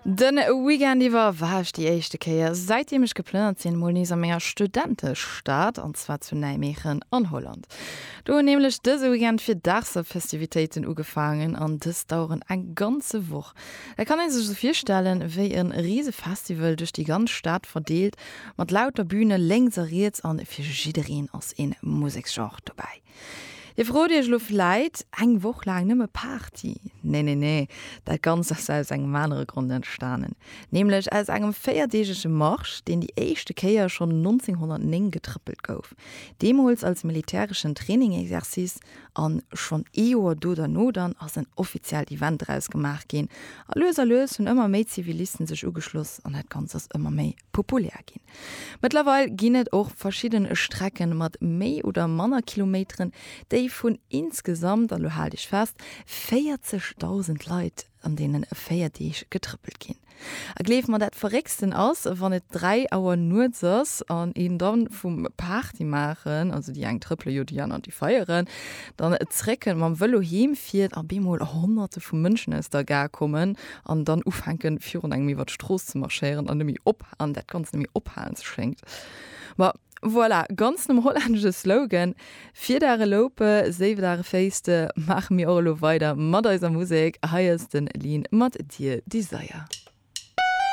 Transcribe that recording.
Den Weekend iwwer warch die echte Käier seitdem ich geplant sinn mo nieser mehr Studentestaat an zwar zu Nijmegen an Holland. Du nämlich dëse Weekend fir Dachse Festivitäten ugefangen an des dauern eng ganze Woch. Er kann sich so firstellen, wéi een riese Festival durch die ganze Stadt verdeelt, mat lauter Bühne lengseriert an fir jidereen ass in Musikgenre dabei. Je froh Dich lo leit eng woch lang nimme Party. Nee, dat ganz aus engem manere Grund entstanden. Nämlich als engem feierdegesche Marsch, den die echte Käier schon 1909 getrippelt gouf. Demols als militärischen Trainingexerzice an schon eoer doder nodern als ein offiziell Event rausgemacht gin. Erlös hun immer méi Zivilisten sich ugeschloss an het ganzes immer méi populär gin. Mittlerweile ginet auch verschiedene Strecken mat méi oder manner Kilometern, déi vun insgesamt an lo halt ich fest 40.000 Leute, an denen feierdeich getrippelt gin. Gleef man dat verregsten aus, wann et 3 Auer Nuzers an ihn dann vum Party machen, also die eng Triple Judian an die feieren, dann zrecken man wëllo hemfir a Bemol hunderte vu Mënschen es da gar kommen an dann ufhanken führen eng wat Stroß zu marschieren an an dat ganz ophalen schenkt. Voilà, ganz nem holländische Slogan 4 Jahre Lope, 7 Jahre Feiste, mach mir Orlo weiter, mat eiser Musik, heiersten Lien, mat dir Desire.